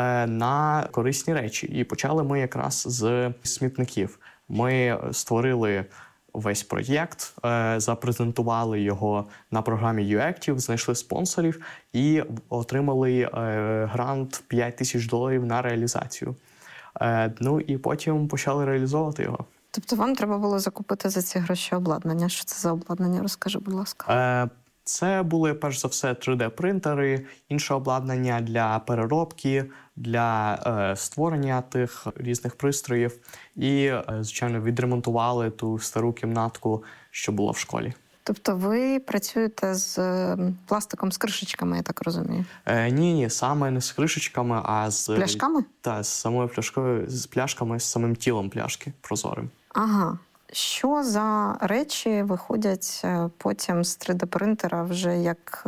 Speaker 1: на корисні речі. І почали ми якраз з смітників. Ми створили весь проєкт, запрезентували його на програмі UActive, знайшли спонсорів і отримали грант $5000 на реалізацію. Ну і потім почали реалізовувати його.
Speaker 23: Тобто вам треба було закупити за ці гроші обладнання. Що це за обладнання? Розкажи, будь ласка.
Speaker 1: Це були, перш за все, 3D-принтери, інше обладнання для переробки, для створення тих різних пристроїв. І, звичайно, відремонтували ту стару кімнатку, що була в школі.
Speaker 23: Тобто ви працюєте з пластиком, з кришечками, я так розумію?
Speaker 1: Ні, саме не з кришечками, а з...
Speaker 23: Пляшками?
Speaker 1: Так, з самою пляшкою, з пляшками, з самим тілом пляшки прозорим.
Speaker 23: Ага. Що за речі виходять потім з 3D-принтера вже як,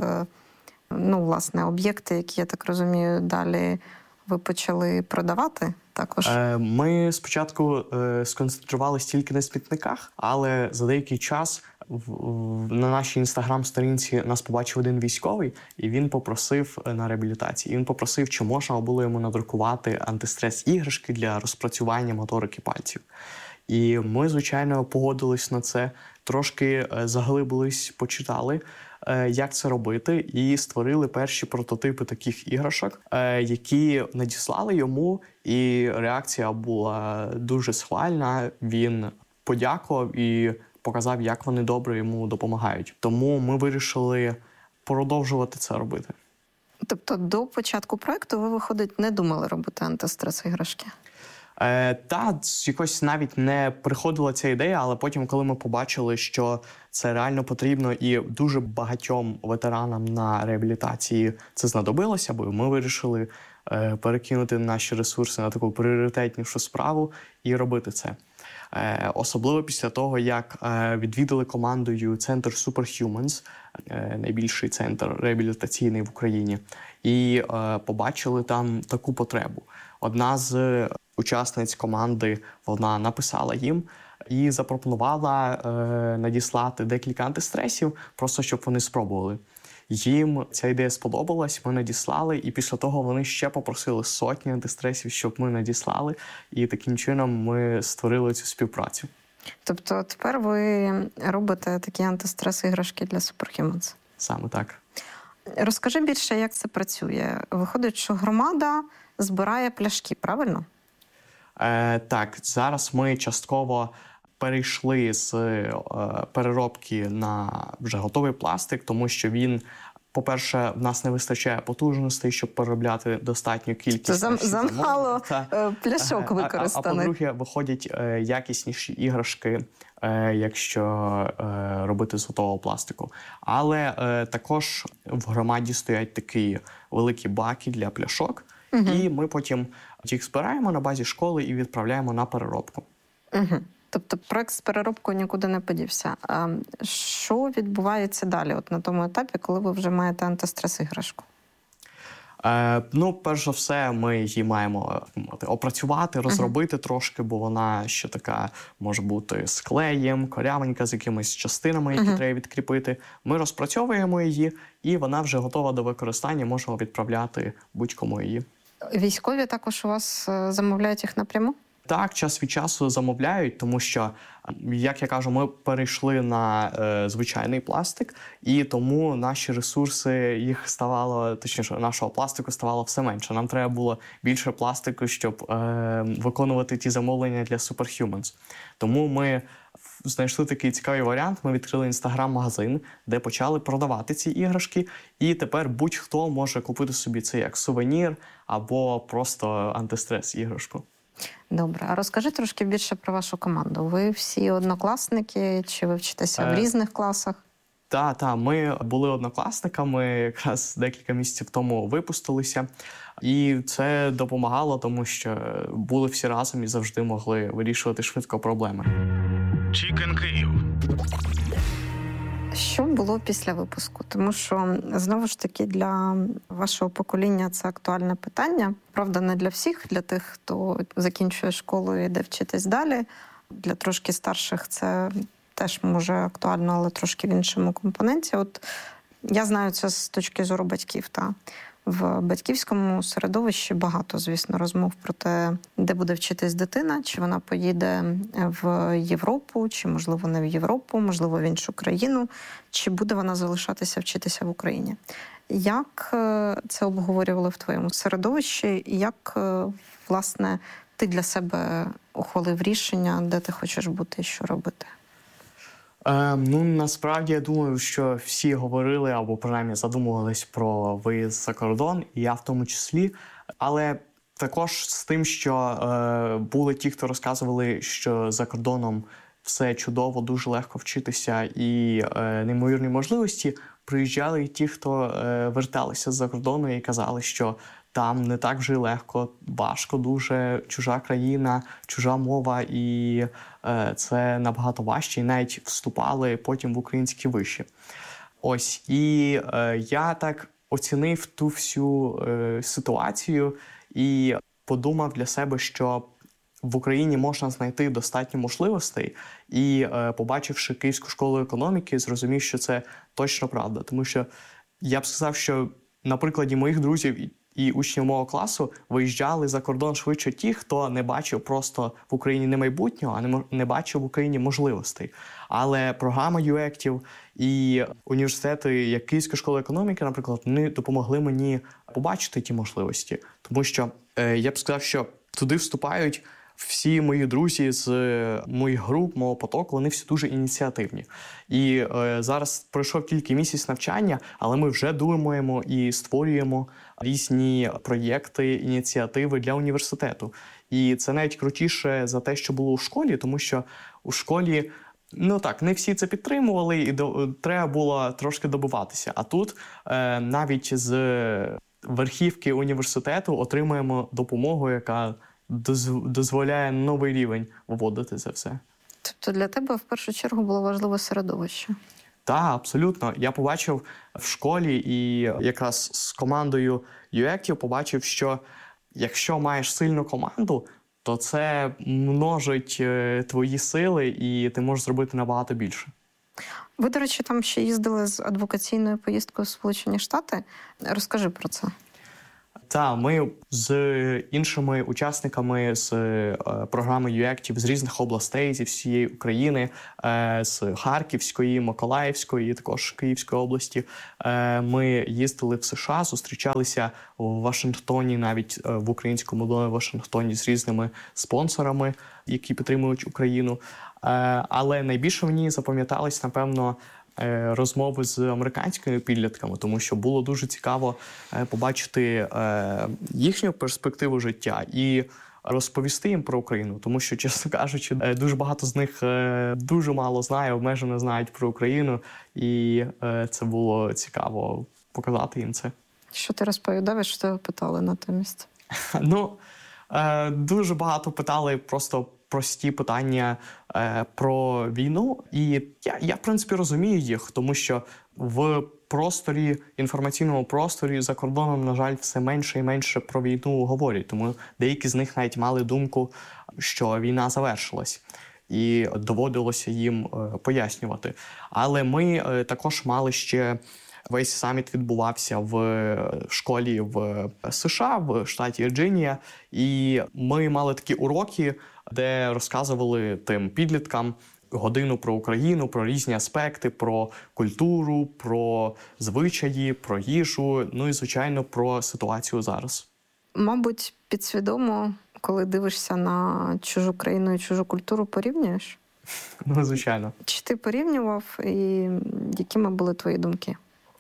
Speaker 23: власне, об'єкти, які, я так розумію, далі ви почали продавати також?
Speaker 1: Ми спочатку сконцентрувалися тільки на смітниках, але за деякий час на нашій інстаграм-сторінці нас побачив один військовий, і він попросив на реабілітації. Він попросив, чи можна було йому надрукувати антистрес-іграшки для розпрацювання моторики пальців. І ми, звичайно, погодились на це, трошки заглибились, почитали, як це робити, і створили перші прототипи таких іграшок, які надіслали йому, і реакція була дуже схвальна. Він подякував і показав, як вони добре йому допомагають. Тому ми вирішили продовжувати це робити.
Speaker 23: Тобто до початку проєкту ви, виходить, не думали робити антистрес-іграшки?
Speaker 1: Якось навіть не приходила ця ідея, але потім, коли ми побачили, що це реально потрібно і дуже багатьом ветеранам на реабілітації це знадобилося, бо ми вирішили перекинути наші ресурси на таку пріоритетнішу справу і робити це. Особливо після того, як відвідали командою центр Superhumans, найбільший центр реабілітаційний в Україні, і побачили там таку потребу. Одна з учасниць команди, вона написала їм, і запропонувала надіслати декілька антистресів, просто щоб вони спробували. Їм ця ідея сподобалась, ми надіслали, і після того вони ще попросили сотні антистресів, щоб ми надіслали, і таким чином ми створили цю співпрацю.
Speaker 23: Тобто тепер ви робите такі антистрес-іграшки для Superhumans?
Speaker 1: Саме так.
Speaker 23: Розкажи більше, як це працює. Виходить, що громада збирає пляшки, правильно?
Speaker 1: Так, зараз ми частково перейшли з переробки на вже готовий пластик, тому що він, по-перше, в нас не вистачає потужностей, щоб переробляти достатню кількість.
Speaker 23: Це замало пляшок використаних.
Speaker 1: А по-друге, виходять якісніші іграшки, якщо робити з готового пластику. Але також в громаді стоять такі великі баки для пляшок, і ми потім їх збираємо на базі школи і відправляємо на переробку.
Speaker 23: Тобто проект з переробкою нікуди не подівся. А що відбувається далі, от на тому етапі, коли ви вже маєте антистрес-іграшку?
Speaker 1: Перш за все, ми її маємо опрацювати, розробити трошки, бо вона ще така може бути з клеєм, корявенька, з якимись частинами, які треба відкріпити. Ми розпрацьовуємо її, і вона вже готова до використання, можемо відправляти будь-кому її.
Speaker 23: Військові також у вас замовляють їх напряму?
Speaker 1: Так, час від часу замовляють, тому що, як я кажу, ми перейшли на звичайний пластик, і тому наші ресурси, їх ставало, точніше, нашого пластику ставало все менше. Нам треба було більше пластику, щоб виконувати ті замовлення для Superhumans. Тому ми знайшли такий цікавий варіант, ми відкрили інстаграм-магазин, де почали продавати ці іграшки, і тепер будь-хто може купити собі це як сувенір або просто антистрес-іграшку.
Speaker 23: Добре. А розкажи трошки більше про вашу команду. Ви всі однокласники, чи ви вчитеся в різних класах?
Speaker 1: Так, ми були однокласниками, якраз декілька місяців тому випустилися. І це допомагало, тому що були всі разом і завжди могли вирішувати швидко проблеми.
Speaker 3: Чікен Київ.
Speaker 23: Що було після випуску? Тому що, знову ж таки, для вашого покоління це актуальне питання. Правда, не для всіх, для тих, хто закінчує школу і йде вчитись далі. Для трошки старших це теж може актуально, але трошки в іншому компоненті. От я знаю це з точки зору батьків. В батьківському середовищі багато, звісно, розмов про те, де буде вчитись дитина, чи вона поїде в Європу, чи, можливо, не в Європу, можливо, в іншу країну, чи буде вона залишатися вчитися в Україні. Як це обговорювали в твоєму середовищі, і як, власне, ти для себе ухвалив рішення, де ти хочеш бути і що робити?
Speaker 1: Насправді, я думаю, що всі говорили або, принаймні, задумувались про виїзд за кордон, і я в тому числі. Але також з тим, що були ті, хто розказували, що за кордоном все чудово, дуже легко вчитися і неймовірні можливості, приїжджали і ті, хто верталися з-за кордону і казали, що там не так вже легко, важко дуже, чужа країна, чужа мова, і це набагато важче, і навіть вступали потім в українські виші. Ось, і я так оцінив ту всю ситуацію і подумав для себе, що в Україні можна знайти достатньо можливостей, і, побачивши Київську школу економіки, зрозумів, що це точно правда. Тому що я б сказав, що на прикладі моїх друзів і учнів мого класу виїжджали за кордон швидше ті, хто не бачив просто в Україні не майбутнього, а не бачив в Україні можливостей. Але програма UActive і університети, як Київська школа економіки, наприклад, вони допомогли мені побачити ті можливості. Тому що я б сказав, що туди вступають всі мої друзі з моїх груп, мого потоку, вони всі дуже ініціативні. І зараз пройшов тільки місяць навчання, але ми вже думаємо і створюємо різні проєкти, ініціативи для університету. І це навіть крутіше за те, що було у школі, тому що у школі, не всі це підтримували, і треба було трошки добиватися. А тут навіть з верхівки університету отримуємо допомогу, яка дозволяє на новий рівень виводити це все.
Speaker 23: Тобто для тебе в першу чергу було важливе середовище?
Speaker 1: Так, абсолютно. Я побачив в школі і якраз з командою UActive побачив, що якщо маєш сильну команду, то це множить твої сили, і ти можеш зробити набагато більше.
Speaker 23: Ви, до речі, там ще їздили з адвокаційною поїздкою в Сполучені Штати. Розкажи про це.
Speaker 1: Так, ми з іншими учасниками з програми UActive з різних областей, зі всієї України, з Харківської, Миколаївської і також Київської області. Ми їздили в США, зустрічалися в Вашингтоні, навіть в українському домі в Вашингтоні з різними спонсорами, які підтримують Україну. Але найбільше мені запам'ятались, напевно, розмови з американськими підлітками, тому що було дуже цікаво побачити їхню перспективу життя і розповісти їм про Україну, тому що, чесно кажучи, дуже багато з них дуже мало знає, обмежено знають про Україну, і це було цікаво показати їм це.
Speaker 23: Що ти розповідав, що тебе питали натомість?
Speaker 1: Дуже багато питали просто прості питання про війну. І я, в принципі, розумію їх, тому що в інформаційному просторі за кордоном, на жаль, все менше і менше про війну говорять. Тому деякі з них навіть мали думку, що війна завершилась. І доводилося їм пояснювати. Але ми також мали ще... Весь саміт відбувався в школі в США, в штаті Вірджинія. І ми мали такі уроки, де розказували тим підліткам годину про Україну, про різні аспекти, про культуру, про звичаї, про їжу, ну і, звичайно, про ситуацію зараз.
Speaker 23: Мабуть, підсвідомо, коли дивишся на чужу країну і чужу культуру, порівнюєш?
Speaker 1: Ну, звичайно.
Speaker 23: Чи ти порівнював і якими були твої думки?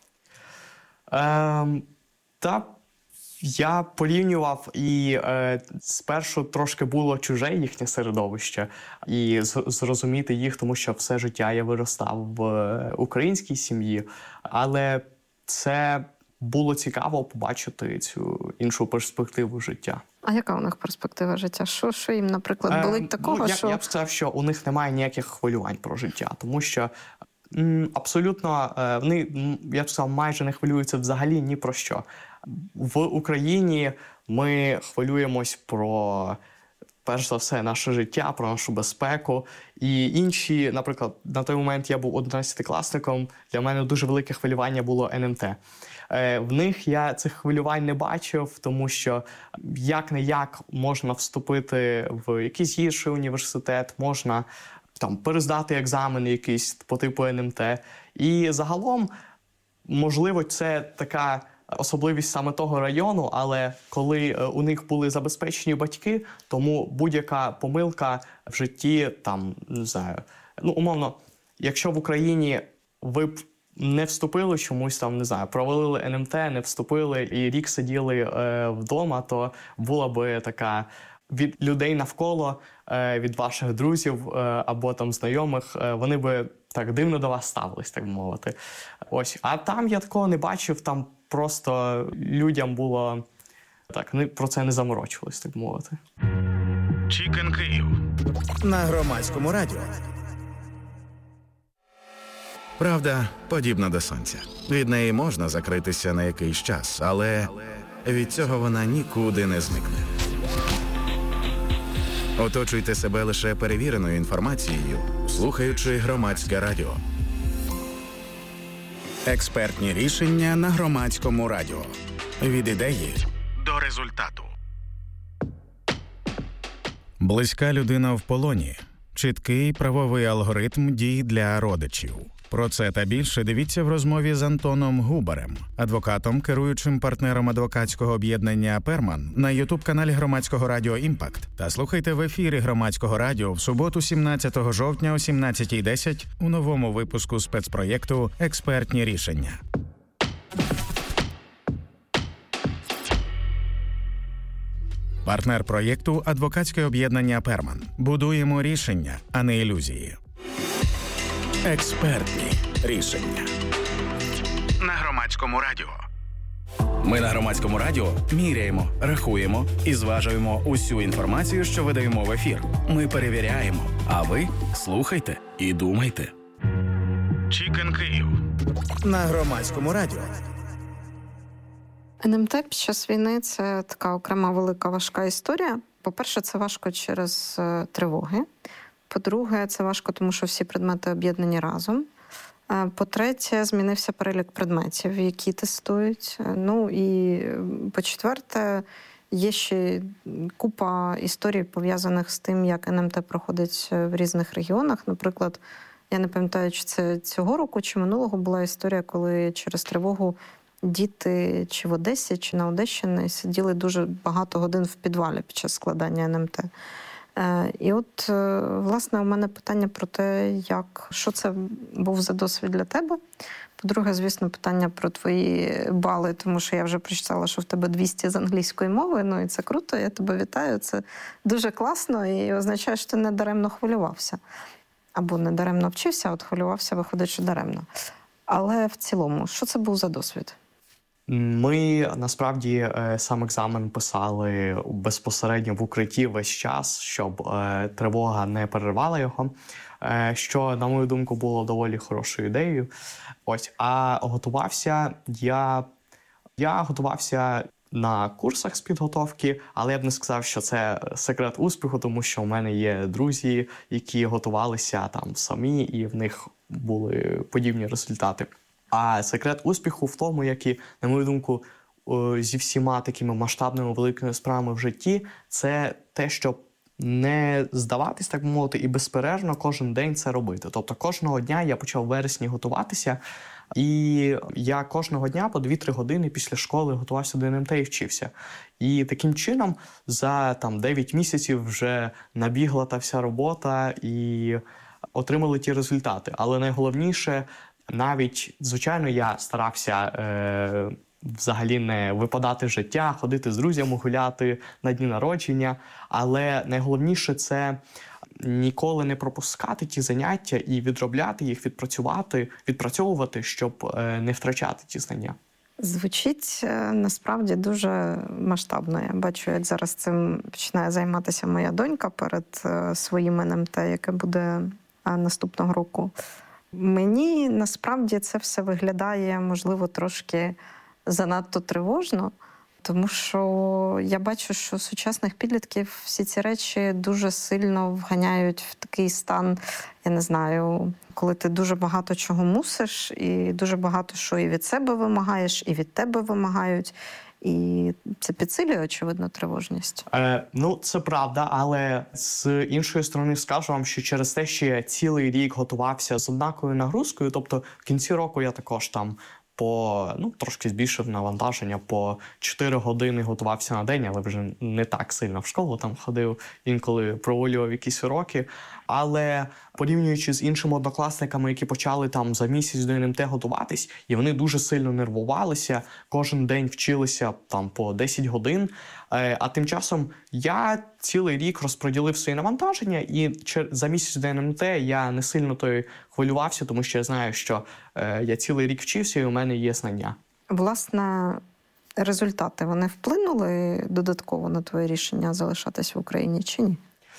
Speaker 1: Та я порівнював, і спершу трошки було чуже їхнє середовище, і зрозуміти їх, тому що все життя я виростав в українській сім'ї, але це було цікаво побачити цю іншу перспективу життя.
Speaker 23: А яка у них перспектива життя? Що їм, наприклад, болить такого, що...
Speaker 1: Я б сказав, що у них немає ніяких хвилювань про життя, тому що абсолютно вони, я б сказав, майже не хвилюються взагалі ні про що. В Україні ми хвилюємось про, перш за все, наше життя, про нашу безпеку. І інші, наприклад, на той момент я був 11-класником, для мене дуже велике хвилювання було НМТ. В них я цих хвилювань не бачив, тому що як-не-як можна вступити в якийсь інший університет, можна там перездати екзамени якісь по типу НМТ. І загалом, можливо, це така особливість саме того району, але коли у них були забезпечені батьки, тому будь-яка помилка в житті, там, не знаю, умовно, якщо в Україні ви б не вступили чомусь там, не знаю, провалили НМТ, не вступили і рік сиділи вдома, то була би така від людей навколо, від ваших друзів або там знайомих, вони би так дивно до вас ставились, так мовити. Ось. А там я такого не бачив, там просто людям було так, вони про це не заморочувались, так мовити.
Speaker 3: Чікен Київ
Speaker 10: на Громадському радіо.
Speaker 3: Правда подібна до сонця. Від неї можна закритися на якийсь час, але від цього вона нікуди не зникне. Оточуйте себе лише перевіреною інформацією, слухаючи Громадське радіо. Експертні рішення на Громадському радіо. Від ідеї до результату. Близька людина в полоні. Чіткий правовий алгоритм дій для родичів. Про це та більше дивіться в розмові з Антоном Губарем, адвокатом, керуючим партнером адвокатського об'єднання «Перман» на ютуб-каналі Громадського радіо «Імпакт». Та слухайте в ефірі Громадського радіо в суботу 17 жовтня о 17:10 у новому випуску спецпроєкту «Експертні рішення». Партнер проєкту – адвокатське об'єднання «Перман». Будуємо рішення, а не ілюзії. Експертні рішення. На Громадському радіо. Ми на Громадському радіо міряємо, рахуємо і зважуємо усю інформацію, що видаємо в ефір. Ми перевіряємо, а ви слухайте і думайте.
Speaker 10: Чікен Київ на Громадському радіо.
Speaker 23: НМТ під час війни – це така окрема велика важка історія. По-перше, це важко через тривоги. По-друге, це важко, тому що всі предмети об'єднані разом. По-третє, змінився перелік предметів, які тестують. Ну і по-четверте, є ще купа історій, пов'язаних з тим, як НМТ проходить в різних регіонах. Наприклад, я не пам'ятаю, чи це цього року, чи минулого була історія, коли через тривогу діти чи в Одесі, чи на Одещині сиділи дуже багато годин в підвалі під час складання НМТ. І от, власне, у мене питання про те, що це був за досвід для тебе. По-друге, звісно, питання про твої бали, тому що я вже прочитала, що в тебе 200 з англійської мови, ну і це круто, я тебе вітаю, це дуже класно і означає, що ти не даремно хвилювався. Або не даремно вчився, а от хвилювався, виходить, що даремно. Але в цілому, що це був за досвід?
Speaker 1: Ми, насправді, сам екзамен писали безпосередньо в укритті весь час, щоб тривога не перервала його, що, на мою думку, було доволі хорошою ідеєю. А готувався я готувався на курсах з підготовки, але я б не сказав, що це секрет успіху, тому що у мене є друзі, які готувалися там самі, і в них були подібні результати. А секрет успіху в тому, як і, на мою думку, зі всіма такими масштабними великими справами в житті, це те, щоб не здаватись, так би мовити, і безперервно кожен день це робити. Тобто кожного дня я почав в вересні готуватися, і я кожного дня по 2-3 години після школи готувався до НМТ і вчився. І таким чином за 9 місяців вже набігла та вся робота і отримали ті результати. Але найголовніше, навіть, звичайно, я старався взагалі не випадати з життя, ходити з друзями, гуляти на дні народження, але найголовніше – це ніколи не пропускати ті заняття і відробляти їх, відпрацьовувати, щоб не втрачати ті знання.
Speaker 23: Звучить насправді дуже масштабно. Я бачу, як зараз цим починає займатися моя донька перед своїм НМТ, яке буде наступного року. Мені насправді це все виглядає, можливо, трошки занадто тривожно, тому що я бачу, що сучасних підлітків всі ці речі дуже сильно вганяють в такий стан, я не знаю, коли ти дуже багато чого мусиш, і дуже багато що і від себе вимагаєш, і від тебе вимагають. І це підсилює, очевидно, тривожність.
Speaker 1: Це правда, але з іншої сторони скажу вам, що через те, що я цілий рік готувався з однаковою нагрузкою, тобто в кінці року я також трошки збільшив навантаження, по 4 години готувався на день, але вже не так сильно в школу там ходив, інколи провалював якісь уроки. Але порівнюючи з іншими однокласниками, які почали там за місяць до НМТ готуватись, і вони дуже сильно нервувалися, кожен день вчилися там по 10 годин, а тим часом я цілий рік розподілив свої навантаження, і за місяць до НМТ я не сильно хвилювався, тому що я знаю, що я цілий рік вчився і у мене є знання.
Speaker 23: Власне, результати, вони вплинули додатково на твоє рішення залишатись в Україні чи ні?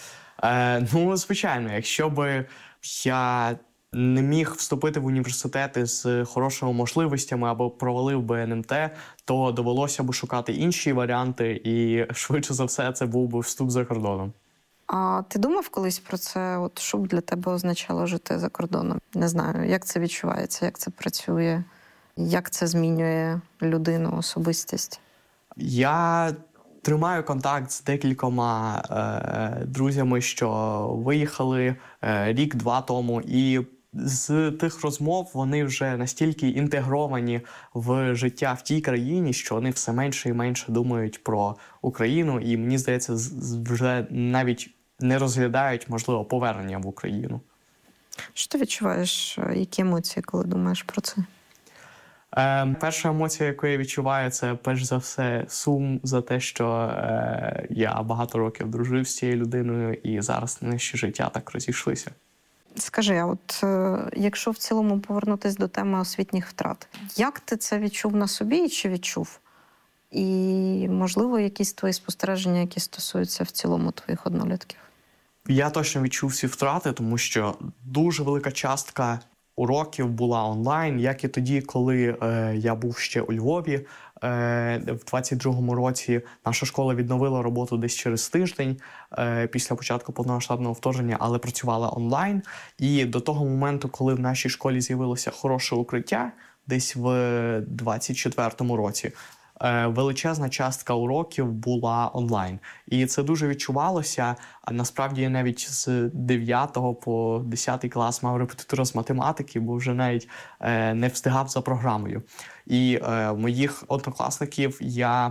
Speaker 1: Звичайно, якщо б я не міг вступити в університети з хорошими можливостями або провалив би НМТ, то довелося б шукати інші варіанти, і швидше за все це був би вступ за кордоном.
Speaker 23: А ти думав колись про це, що б для тебе означало жити за кордоном? Не знаю, як це відчувається, як це працює, як це змінює людину, особистість?
Speaker 1: Я тримаю контакт з декількома друзями, що виїхали рік-два тому, і з тих розмов вони вже настільки інтегровані в життя в тій країні, що вони все менше і менше думають про Україну, і мені здається, вже навіть не розглядають, можливо, повернення в Україну.
Speaker 23: Що ти відчуваєш, які емоції, коли думаєш про це?
Speaker 1: Перша емоція, яку я відчуваю, це перш за все сум за те, що я багато років дружив з цією людиною і зараз наші життя так розійшлися.
Speaker 23: Скажи, а якщо в цілому повернутися до теми освітніх втрат, як ти це відчув на собі і чи відчув? І, можливо, якісь твої спостереження, які стосуються в цілому твоїх однолітків?
Speaker 1: Я точно відчув ці втрати, тому що дуже велика частка уроків була онлайн, як і тоді, коли я був ще у Львові. В 22-му році наша школа відновила роботу десь через тиждень після початку повномасштабного вторгнення, але працювала онлайн. І до того моменту, коли в нашій школі з'явилося хороше укриття, десь в 24-му році, величезна частка уроків була онлайн. І це дуже відчувалося. А насправді я навіть з 9 по 10 клас мав репетитуру з математики, бо вже навіть не встигав за програмою. І моїх однокласників я